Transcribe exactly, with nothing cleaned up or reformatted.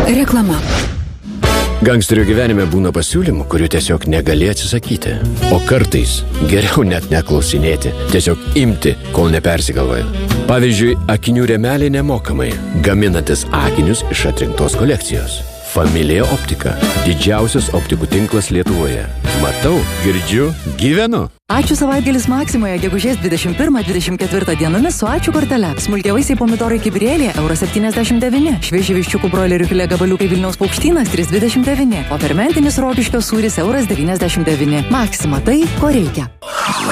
Reklama. Gangsterio gyvenime būna pasiūlymų, kurių tiesiog negali atsisakyti. O kartais geriau net neklausinėti, tiesiog imti, kol nepersigalvoja. Pavyzdžiui, akinių rėmeliai nemokamai, gaminantis akinius iš atrinktos kolekcijos. Familija Optika – didžiausias optikų tinklas Lietuvoje. Matau, girdžiu, gyvenu. Ačiū savaitgalis Maksimoje, gegužės dvidešimt pirmą dvidešimt ketvirtą dienomis su ačiū kortele. Smulkiavaisiai pomidorai kibirėlė – euras septyniasdešimt devyni. Švieži viščiukų broilerių filė gabaliukai Vilniaus Paukštynas – trys dvidešimt devyni. O fermentinis rokiškio sūris – euras devyniasdešimt devyni. Maksima tai, ko reikia.